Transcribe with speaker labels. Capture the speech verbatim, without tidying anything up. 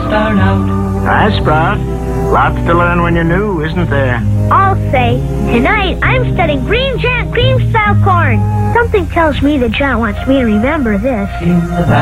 Speaker 1: start out.
Speaker 2: Hi, Sprout. Lots to learn when you're new, isn't there?
Speaker 3: I'll say. Tonight, I'm studying green giant cream style corn. Something tells me that John wants me to remember this.
Speaker 1: In the